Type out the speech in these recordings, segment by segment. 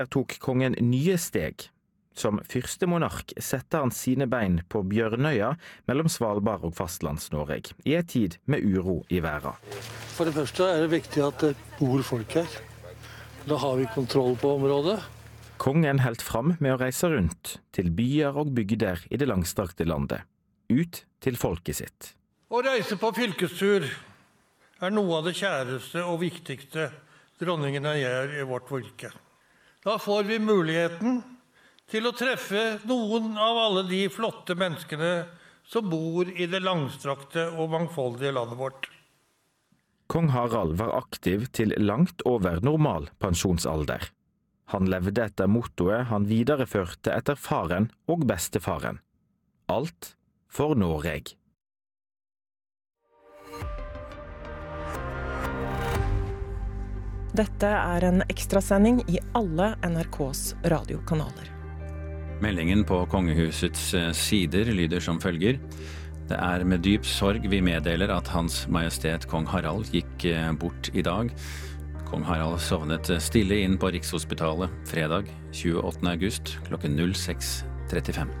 Der tok kongen nye steg. Som første monark setter han sine bein på Bjørnøya mellom Svalbard og fastlands-Norge, i en tid med uro i verden. For det første er det viktig at det bor folk her. Da har vi kontroll på området. Kongen helt fram med å reise rundt til byer og bygder i det langstrakte landet. Ut til folket sitt. Å reise på fylkestur er noe av det kjæreste og viktigste dronningene gjør i vårt fylke. Da får vi muligheten til å treffe noen av alle de flotte menneskene som bor i det langstrakte og mangfoldige landet vårt. Kong Harald var aktiv til langt over normal pensjonsalder. Han levde etter mottoet han videreførte etter faren og bestefaren. Alt for Noreg. Dette er en ekstrasending i alle NRKs radiokanaler. Meldingen på kongehusets sider lyder som følger. Det er med dyp sorg vi meddeler at Hans Majestet Kong Harald gikk bort i dag. Kong Harald sovnet stille inn på Rikshospitalet fredag 28. august klokken 06:35.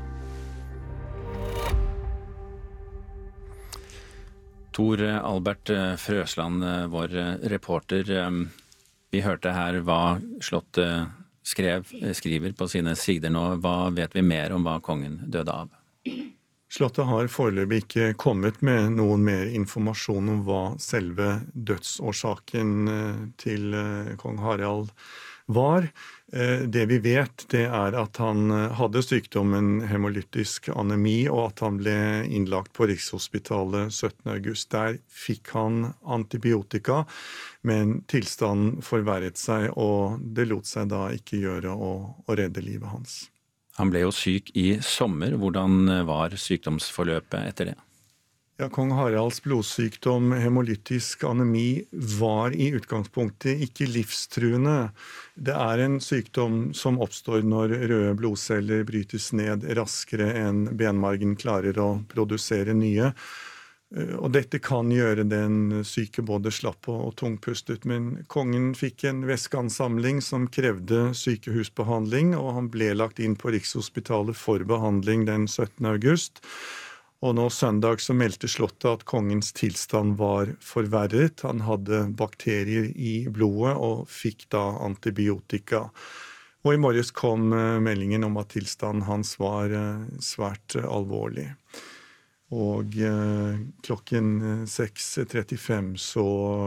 Tor Albert Frøsland, vår reporter. Vi hørte her hva Slottet skriver på sine sider nå. Hva vet vi mer om hva kongen døde av? Slottet har foreløpig ikke kommet med noen mer informasjon om hva selve dødsårsaken til kong Harald var. Det vi vet, det er at han hadde sykdommen hemolytisk anemi, og at han ble innlagt på Rikshospitalet 17. august. Der fikk han antibiotika, men tilstanden forverret seg, og det lot seg da ikke gjøre å redde livet hans. Han ble jo syk i sommer. Hvordan var sykdomsforløpet etter det? Ja, kong Haralds blodsykdom, hemolytisk anemi, var i utgangspunktet ikke livstruende. Det er en sykdom som oppstår når røde blodceller brytes ned raskere enn benmargen klarer å produsere nye. Og dette kan gjøre den syke både slapp og tungpustet, men kongen fikk en væskeansamling som krevde sykehusbehandling, og han ble lagt inn på Rikshospitalet for behandling den 17. august. Og nå søndag så meldte Slottet at kongens tilstand var forverret. Han hadde bakterier i blodet og fikk da antibiotika. Og i morges kom meldingen om at tilstanden hans var svært alvorlig. Og klokken 6:35 så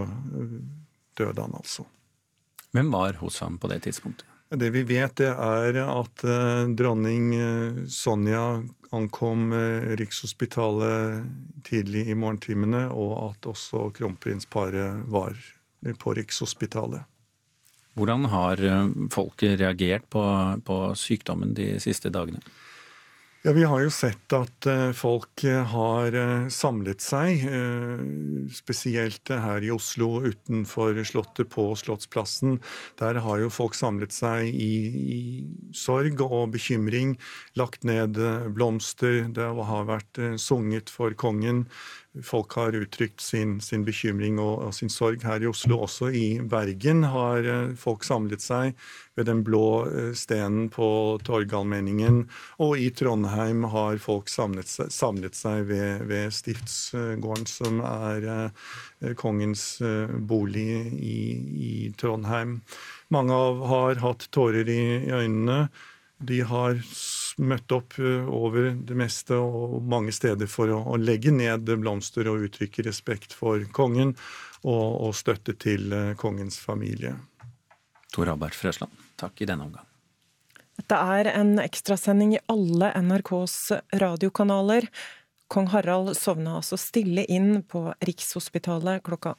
døde han altså. Hvem var hos ham på det tidspunktet? Det vi vet det er at dronning Sonja ankom Rikshospitalet tidlig i morgentimene, og at også kronprinsparet var på Rikshospitalet. Hvordan har folket reagert på sykdommen de siste dagene? Ja, vi har jo sett at folk har samlet seg, spesielt her i Oslo utenfor Slottet på Slottsplassen. Der har jo folk samlet seg i sorg og bekymring, lagt ned blomster, det har vært sunget for kongen. Folk har uttrykt sin bekymring og sin sorg. Her i Oslo, også i Bergen, har folk samlet seg ved den blå stenen på Torgallmenningen. Og i Trondheim har folk samlet seg ved Stiftsgården, som er kongens bolig i Trondheim. Mange har hatt tårer i øynene. De har møtt opp over det meste og mange steder for å legge ned blomster og uttrykke respekt for kongen og støtte til kongens familie. Tor Albert Frøsland, takk i denne omgang. Dette er en ekstrasending i alle NRKs radiokanaler. Kong Harald sovna altså stille inn på Rikshospitalet klokka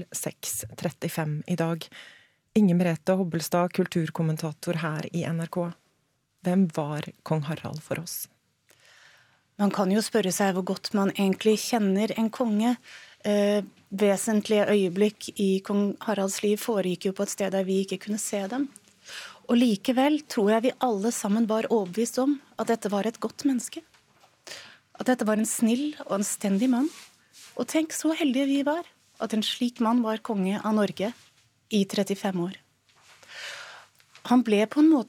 06:35 i dag. Inger Merete Hobbelstad, kulturkommentator her i NRK. Hvem var kong Harald for oss? Man kan jo spørre seg hvor godt man egentlig kjenner en konge. Vesentlige øyeblikk i kong Haralds liv foregikk jo på et sted der vi ikke kunne se dem. Og likevel tror jeg vi alle sammen var overbevist om at dette var et godt menneske. At dette var en snill og anstendig mann. Og tenk så heldige vi var, at en slik mann var konge av Norge i 35 år. Han ble på en måte